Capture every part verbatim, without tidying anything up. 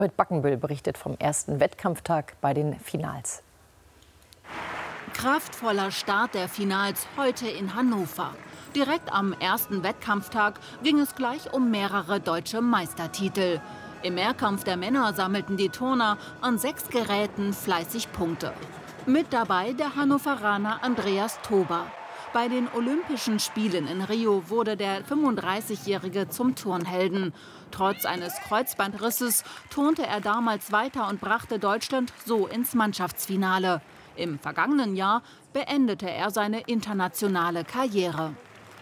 Mit Backenbüll berichtet vom ersten Wettkampftag bei den Finals. Kraftvoller Start der Finals heute in Hannover. Direkt am ersten Wettkampftag ging es gleich um mehrere deutsche Meistertitel. Im Mehrkampf der Männer sammelten die Turner an sechs Geräten fleißig Punkte. Mit dabei der Hannoveraner Andreas Tober. Bei den Olympischen Spielen in Rio wurde der fünfunddreißigjährige zum Turnhelden. Trotz eines Kreuzbandrisses turnte er damals weiter und brachte Deutschland so ins Mannschaftsfinale. Im vergangenen Jahr beendete er seine internationale Karriere.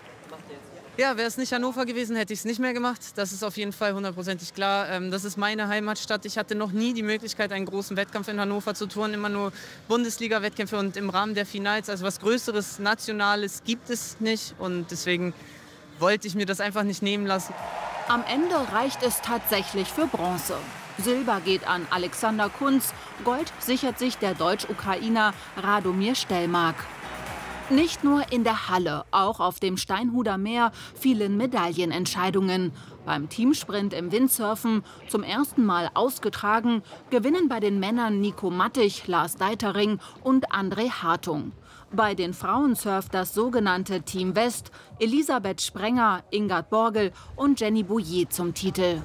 Ja, wäre es nicht Hannover gewesen, hätte ich es nicht mehr gemacht. Das ist auf jeden Fall hundertprozentig klar. Das ist meine Heimatstadt. Ich hatte noch nie die Möglichkeit, einen großen Wettkampf in Hannover zu turnen. Immer nur Bundesliga-Wettkämpfe und im Rahmen der Finals. Also was Größeres, Nationales gibt es nicht. Und deswegen wollte ich mir das einfach nicht nehmen lassen. Am Ende reicht es tatsächlich für Bronze. Silber geht an Alexander Kunz. Gold sichert sich der Deutsch-Ukrainer Radomir Stellmark. Nicht nur in der Halle, auch auf dem Steinhuder Meer fielen Medaillenentscheidungen. Beim Teamsprint im Windsurfen, zum ersten Mal ausgetragen, gewinnen bei den Männern Nico Mattig, Lars Deitering und André Hartung. Bei den Frauen surft das sogenannte Team West, Elisabeth Sprenger, Ingard Borgel und Jenny Bouillet zum Titel.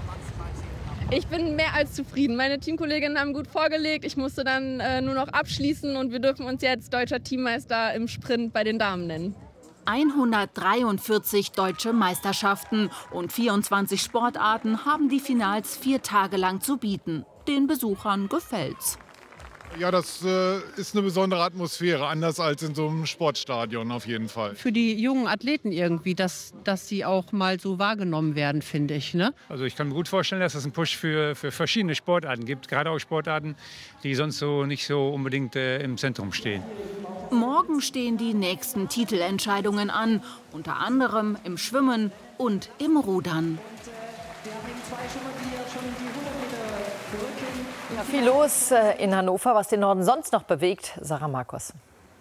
Ich bin mehr als zufrieden. Meine Teamkolleginnen haben gut vorgelegt. Ich musste dann äh, nur noch abschließen und wir dürfen uns jetzt deutscher Teammeister im Sprint bei den Damen nennen. hundertdreiundvierzig deutsche Meisterschaften und vierundzwanzig Sportarten haben die Finals vier Tage lang zu bieten. Den Besuchern gefällt's. Ja, das äh, ist eine besondere Atmosphäre, anders als in so einem Sportstadion auf jeden Fall. Für die jungen Athleten irgendwie, dass, dass sie auch mal so wahrgenommen werden, finde ich. Ne? Also ich kann mir gut vorstellen, dass es einen Push für, für verschiedene Sportarten gibt, gerade auch Sportarten, die sonst so nicht so unbedingt äh, im Zentrum stehen. Morgen stehen die nächsten Titelentscheidungen an, unter anderem im Schwimmen und im Rudern. Ja, viel los in Hannover, was den Norden sonst noch bewegt. Sarah Markus.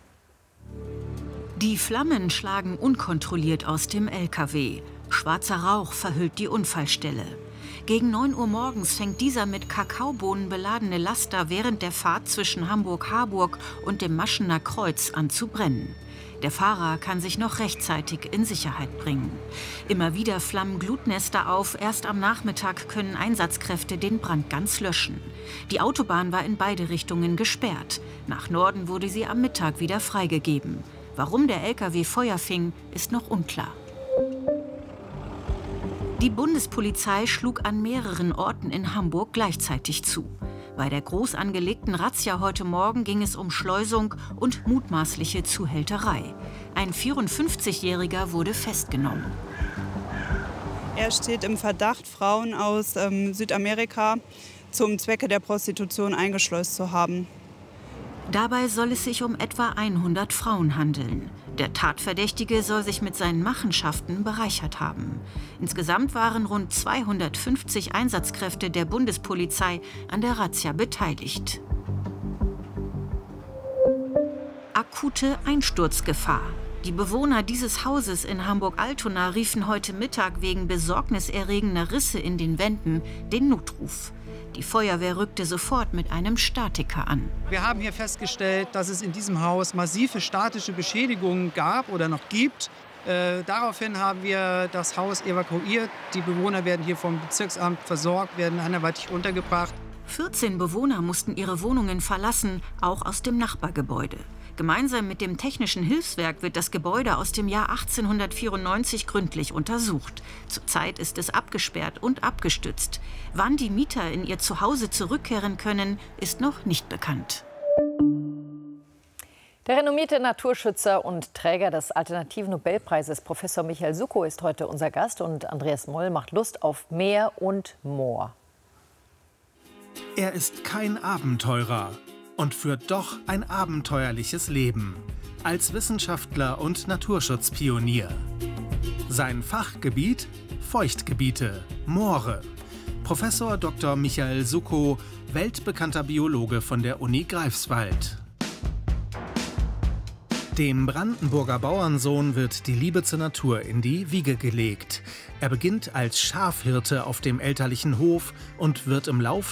Die Flammen schlagen unkontrolliert aus dem L K W. Schwarzer Rauch verhüllt die Unfallstelle. Gegen neun Uhr morgens fängt dieser mit Kakaobohnen beladene Laster während der Fahrt zwischen Hamburg-Harburg und dem Maschener Kreuz an zu brennen. Der Fahrer kann sich noch rechtzeitig in Sicherheit bringen. Immer wieder flammen Glutnester auf. Erst am Nachmittag können Einsatzkräfte den Brand ganz löschen. Die Autobahn war in beide Richtungen gesperrt. Nach Norden wurde sie am Mittag wieder freigegeben. Warum der L K W Feuer fing, ist noch unklar. Die Bundespolizei schlug an mehreren Orten in Hamburg gleichzeitig zu. Bei der groß angelegten Razzia heute Morgen ging es um Schleusung und mutmaßliche Zuhälterei. Ein vierundfünfzigjähriger wurde festgenommen. Er steht im Verdacht, Frauen aus ähm, Südamerika zum Zwecke der Prostitution eingeschleust zu haben. Dabei soll es sich um etwa hundert Frauen handeln. Der Tatverdächtige soll sich mit seinen Machenschaften bereichert haben. Insgesamt waren rund zweihundertfünfzig Einsatzkräfte der Bundespolizei an der Razzia beteiligt. Akute Einsturzgefahr. Die Bewohner dieses Hauses in Hamburg-Altona riefen heute Mittag wegen besorgniserregender Risse in den Wänden den Notruf. Die Feuerwehr rückte sofort mit einem Statiker an. Wir haben hier festgestellt, dass es in diesem Haus massive statische Beschädigungen gab oder noch gibt. Äh, daraufhin haben wir das Haus evakuiert. Die Bewohner werden hier vom Bezirksamt versorgt, werden anderweitig untergebracht. vierzehn Bewohner mussten ihre Wohnungen verlassen, auch aus dem Nachbargebäude. Gemeinsam mit dem Technischen Hilfswerk wird das Gebäude aus dem Jahr achtzehnhundertvierundneunzig gründlich untersucht. Zurzeit ist es abgesperrt und abgestützt. Wann die Mieter in ihr Zuhause zurückkehren können, ist noch nicht bekannt. Der renommierte Naturschützer und Träger des alternativen Nobelpreises Professor Michael Suckow ist heute unser Gast und Andreas Moll macht Lust auf Meer und Moor. Er ist kein Abenteurer und führt doch ein abenteuerliches Leben als Wissenschaftler und Naturschutzpionier. Sein Fachgebiet: Feuchtgebiete, Moore. Professor Doktor Michael Suckow, weltbekannter Biologe von der Uni Greifswald. Dem Brandenburger Bauernsohn wird die Liebe zur Natur in die Wiege gelegt. Er beginnt als Schafhirte auf dem elterlichen Hof und wird im Lauf